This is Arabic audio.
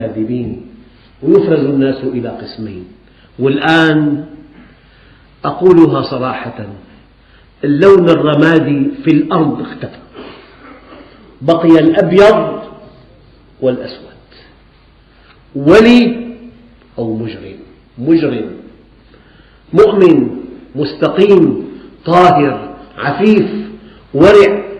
كاذبين، ويفرز الناس إلى قسمين. والآن أقولها صراحة، اللون الرمادي في الأرض اختفى، بقي الأبيض والأسود، ولي أو مجرم، مجرم مؤمن مستقيم طاهر عفيف ورع